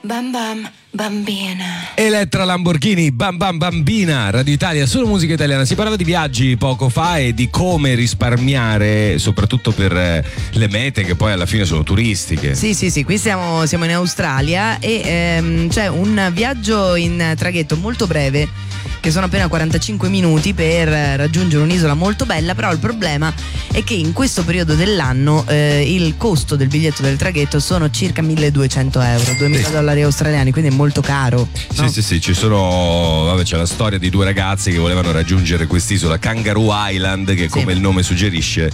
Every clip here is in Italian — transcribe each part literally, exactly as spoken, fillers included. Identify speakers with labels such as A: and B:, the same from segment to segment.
A: Bam bam bambina.
B: Elettra Lamborghini, Bam Bam Bambina, Radio Italia, solo musica italiana. Si parlava di viaggi poco fa e di come risparmiare, soprattutto per le mete che poi alla fine sono turistiche.
C: Sì, sì, sì, qui siamo, siamo in Australia e ehm, c'è un viaggio in traghetto molto breve, che sono appena quarantacinque minuti per raggiungere un'isola molto bella, però il problema è che in questo periodo dell'anno eh, il costo del biglietto del traghetto sono circa milleduecento euro, duemila dollari australiani, quindi è molto caro.
B: Sì,
C: no?
B: sì, sì, ci sono, vabbè, c'è la storia di due ragazzi che volevano raggiungere quest'isola, Kangaroo Island, che come
C: sì.
B: il nome suggerisce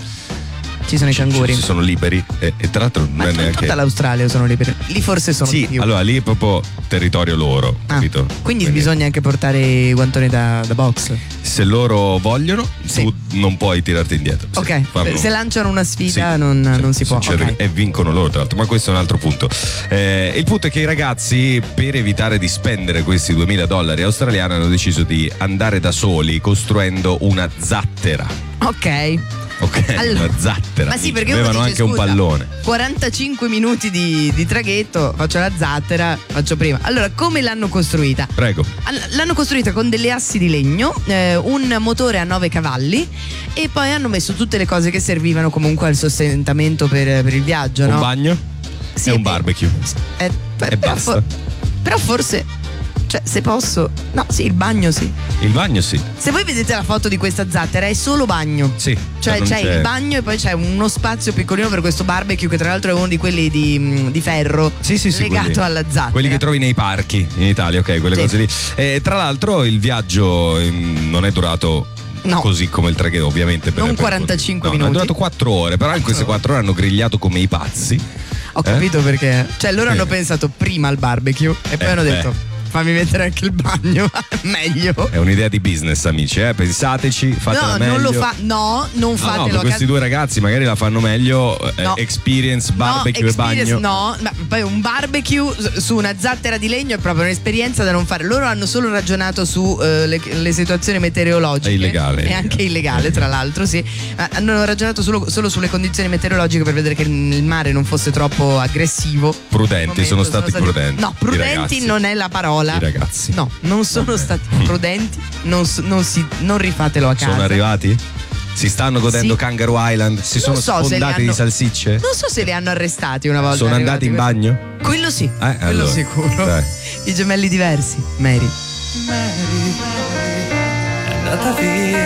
C: ci sono i canguri.
B: ci sono liberi e, e tra l'altro non
C: Ma
B: è
C: in
B: neanche
C: tutta l'Australia sono liberi. Lì forse sono
B: sì,
C: di più.
B: allora lì è proprio territorio loro,
C: Ah,
B: capito?
C: quindi, quindi bisogna anche portare i guantoni da, da box.
B: Se loro vogliono,
C: sì.
B: tu non puoi tirarti indietro.
C: Ok,
B: sì, fanno...
C: se lanciano una sfida
B: sì,
C: non,
B: sì,
C: non si può. Okay.
B: E vincono loro, tra l'altro, ma questo è un altro punto. Eh, il punto è che i ragazzi, per evitare di spendere questi duemila dollari australiani, hanno deciso di andare da soli costruendo una zattera.
C: Ok.
B: Ok,
C: allora,
B: una zattera.
C: ma sì, perché
B: avevano
C: uno
B: anche
C: dice,
B: un
C: scusa,
B: pallone.
C: quarantacinque minuti di, di traghetto, faccio la zattera, faccio prima. Allora, come l'hanno costruita?
B: Prego.
C: L'hanno costruita con delle assi di legno, eh, un motore a nove cavalli e poi hanno messo tutte le cose che servivano comunque al sostentamento per, per il viaggio.
B: Un
C: no?
B: bagno
C: sì,
B: e un
C: eh,
B: barbecue.
C: Eh,
B: e
C: però,
B: basta.
C: For- però forse, cioè, se posso, no, sì, il bagno sì.
B: Il bagno sì.
C: Se voi vedete la foto di questa zattera è solo bagno.
B: Sì.
C: Cioè
B: non
C: c'è,
B: c'è
C: il bagno e poi c'è uno spazio piccolino per questo barbecue, che tra l'altro è uno di quelli di, di ferro,
B: sì, sì, sì,
C: legato
B: quelli,
C: alla zattera.
B: Quelli che trovi nei parchi in Italia, ok, quelle
C: sì.
B: cose lì. E tra l'altro il viaggio ehm, non è durato no. così come il traghetto, ovviamente. Per,
C: non
B: per,
C: quarantacinque
B: no,
C: minuti.
B: È durato quattro ore, però in queste quattro ore hanno grigliato come i pazzi.
C: Ho capito
B: eh?
C: perché. Cioè loro
B: eh.
C: hanno pensato prima al barbecue e poi
B: eh,
C: hanno detto
B: eh.
C: fammi mettere anche il bagno, meglio.
B: È un'idea di business, amici, eh? Pensateci, fatela
C: no,
B: meglio.
C: Non lo fa, no, non fatelo.
B: No, no, per questi due ragazzi magari la fanno meglio.
C: No.
B: eh, experience, barbecue
C: no,
B: e bagno.
C: No, ma poi un barbecue su una zattera di legno è proprio un'esperienza da non fare. Loro hanno solo ragionato su eh, le, le situazioni meteorologiche.
B: È illegale.
C: È anche illegale, tra l'altro, sì. Hanno ragionato solo, solo sulle condizioni meteorologiche per vedere che il mare non fosse troppo aggressivo.
B: Prudenti,
C: momento,
B: sono, stati
C: sono stati
B: prudenti.
C: No, prudenti non è la parola.
B: I ragazzi.
C: No, non sono
B: Vabbè.
C: stati prudenti, non, non, si, non rifatelo a casa.
B: Sono arrivati? Si stanno godendo
C: Sì.
B: Kangaroo Island? Si
C: Non
B: sono
C: so se
B: sfondati
C: li hanno-
B: di salsicce?
C: Non so se li hanno arrestati una volta.
B: Sono andati
C: arrivati
B: in
C: questi-
B: bagno?
C: Quello sì,
B: Eh,
C: quello
B: allora,
C: sicuro.
B: dai.
C: I gemelli diversi, Mary.
D: Mary è andata via.